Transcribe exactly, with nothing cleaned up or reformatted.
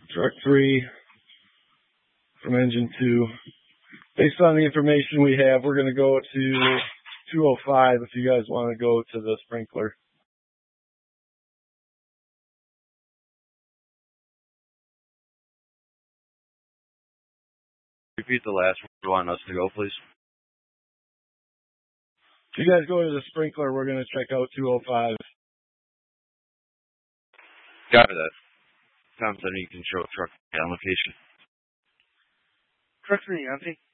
Truck three from engine two. Based on the information we have, we're going to go to two oh five if you guys want to go to the sprinkler. Repeat the last one you want us to go, please. If you guys go to the sprinkler, we're going to check out two oh five. Copy that. Tom said you can show truck down location. Truck three, empty.